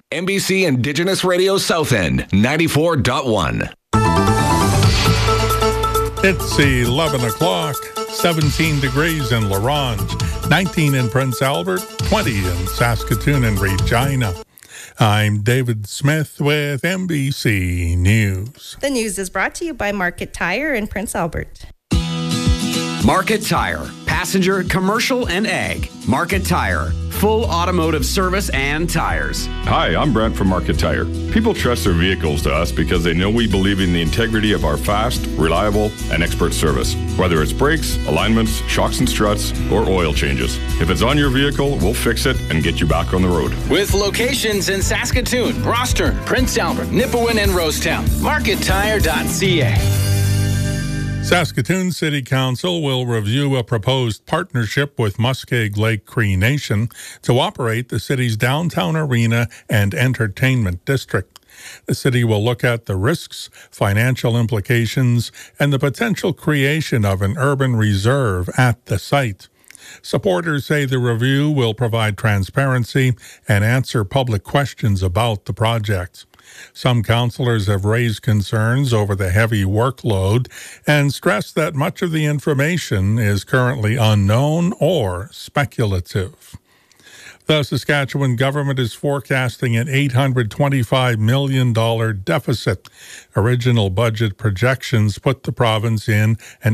NBC Indigenous Radio South End, 94.1. It's 11 o'clock, 17 degrees in La Ronge, 19 in Prince Albert, 20 in Saskatoon and Regina. I'm David Smith with NBC News. The news is brought to you by Market Tire in Prince Albert. Market Tire, passenger, commercial, and ag. Market Tire, full automotive service and tires. Hi, I'm Brent from Market Tire. People trust their vehicles to us because they know we believe in the integrity of our fast, reliable, and expert service. Whether it's brakes, alignments, shocks and struts, or oil changes. If it's on your vehicle, we'll fix it and get you back on the road. With locations in Saskatoon, Rosthern, Prince Albert, Nipawin, and Rosetown. MarketTire.ca. Saskatoon City Council will review a proposed partnership with Muskeg Lake Cree Nation to operate the city's downtown arena and entertainment district. The city will look at the risks, financial implications, and the potential creation of an urban reserve at the site. Supporters say the review will provide transparency and answer public questions about the project. Some councillors have raised concerns over the heavy workload and stressed that much of the information is currently unknown or speculative. The Saskatchewan government is forecasting an $825 million deficit. Original budget projections put the province in an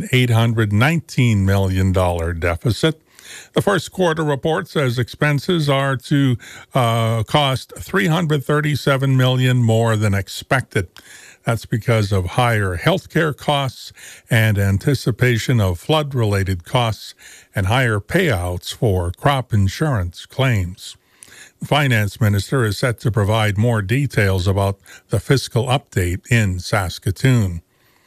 $819 million deficit. The first quarter report says expenses are to cost $337 million more than expected. That's because of higher healthcare costs and anticipation of flood-related costs and higher payouts for crop insurance claims. The finance minister is set to provide more details about the fiscal update in Saskatoon.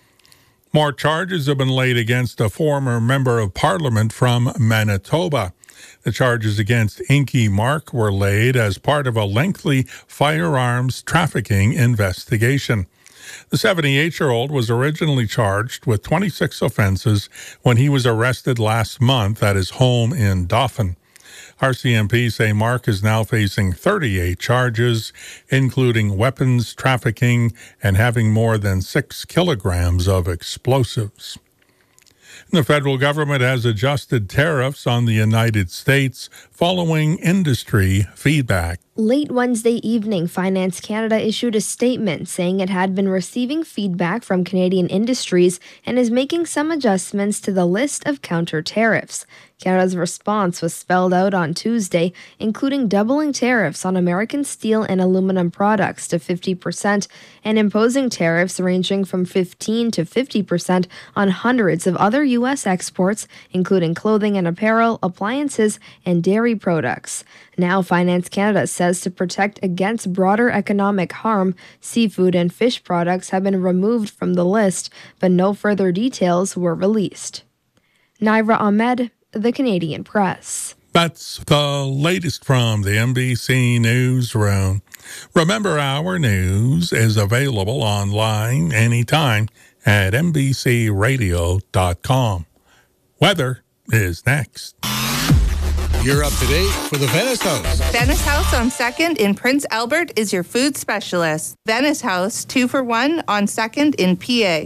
More charges have been laid against a former member of parliament from Manitoba. The charges against Inky Mark were laid as part of a lengthy firearms trafficking investigation. The 78-year-old was originally charged with 26 offenses when he was arrested last month at his home in Dauphin. RCMP say Mark is now facing 38 charges, including weapons trafficking and having more than 6 kilograms of explosives. The federal government has adjusted tariffs on the United States following industry feedback. Late Wednesday evening, Finance Canada issued a statement saying it had been receiving feedback from Canadian industries and is making some adjustments to the list of counter tariffs. Canada's response was spelled out on Tuesday, including doubling tariffs on American steel and aluminum products to 50% and imposing tariffs ranging from 15 to 50% on hundreds of other U.S. exports, including clothing and apparel, appliances, and dairy products. Now, Finance Canada says to protect against broader economic harm, seafood and fish products have been removed from the list, but no further details were released. Naira Ahmed, The Canadian Press. That's the latest from the NBC Newsroom. Remember, our news is available online anytime at NBCRadio.com. Weather is next. You're up to date for the Venice House. Venice House on 2nd in Prince Albert is your food specialist. Venice House, 2 for $1 on 2nd in PA.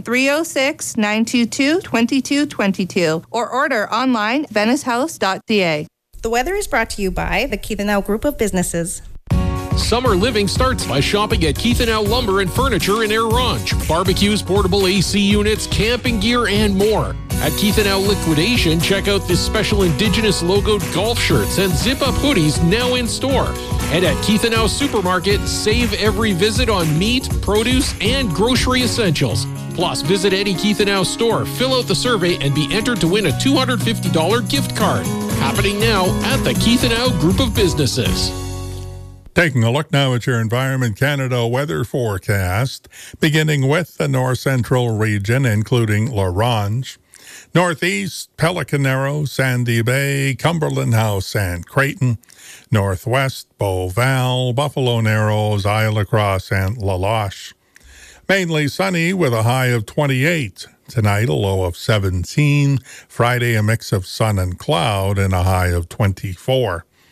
306-922-2222. Or order online, venicehouse.ca. The weather is brought to you by the Keithanau Group of Businesses. Summer living starts by shopping at Keithanau Lumber and Furniture in Air Ronge. Barbecues, portable AC units, camping gear, and more. At Keithanau Liquidation, check out the special Indigenous logoed golf shirts and zip-up hoodies now in store. And at Keithanau Supermarket, save every visit on meat, produce, and grocery essentials. Plus, visit any Keithanau store, fill out the survey, and be entered to win a $250 gift card. Happening now at the Keithanau Group of Businesses. Taking a look now at your Environment Canada weather forecast, beginning with the north central region, including La Ronge. Northeast, Pelican Narrows, Sandy Bay, Cumberland House, and Creighton. Northwest, Beauval, Buffalo Narrows, Isle La Crosse, and La Loche. Mainly sunny with a high of 28. Tonight, a low of 17. Friday, a mix of sun and cloud and a high of 24.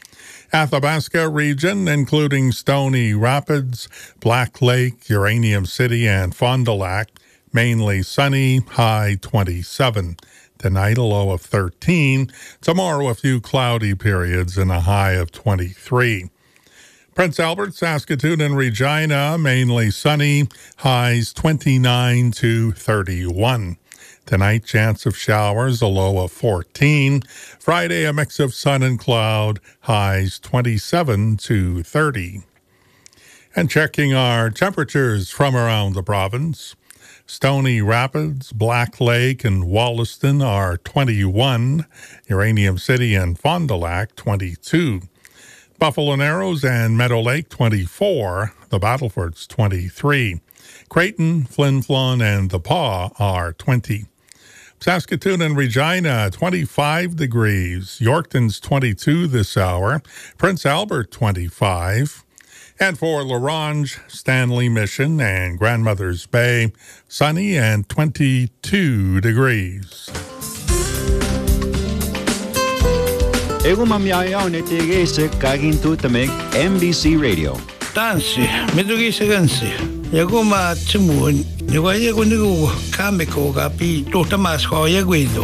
Athabasca region, including Stony Rapids, Black Lake, Uranium City, and Fond du Lac, mainly sunny, high 27. Tonight, a low of 13. Tomorrow, a few cloudy periods and a high of 23. Prince Albert, Saskatoon, and Regina, mainly sunny, highs 29 to 31. Tonight, chance of showers, a low of 14. Friday, a mix of sun and cloud, highs 27 to 30. And checking our temperatures from around the province. Stony Rapids, Black Lake, and Wollaston are 21. Uranium City and Fond du Lac, 22. Buffalo Narrows and Meadow Lake, 24. The Battlefords, 23. Creighton, Flin Flon, and The Pas are 20. Saskatoon and Regina, 25 degrees. Yorkton's 22 this hour. Prince Albert, 25. And for La Ronge, Stanley Mission, and Grandmother's Bay, sunny and 22 degrees. Ego mamyaya onetege se kagin tutameg MBC Radio. Tansi, medugi se gansi. Yago ma tsumun, yago yago nigo kameko gapi totamas ho yaguido.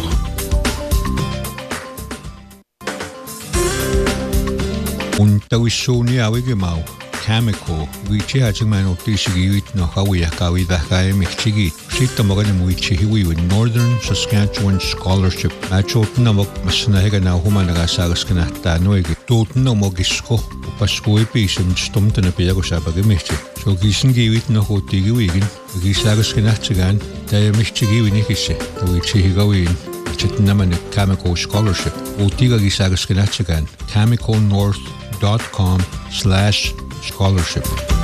Un tawissuni awige mau. Kameko, wichi hachingman optishigit no hawiya kawida kai michigi. Shita magana muichihi with Northern Saskatchewan Scholarship. Macho namok masnahega na humanaga sagaskana tanoigi. Toten mogisko, pasko episum stumtana piago sabagemichi. So gisin giwit no hotigi wigin, gisagaskana chigan, taya michigi winikise, the wichihi gawin. Chitnaman Kameko Scholarship. Otiga gisagaskana chigan. KamekoNorth.com/scholarship.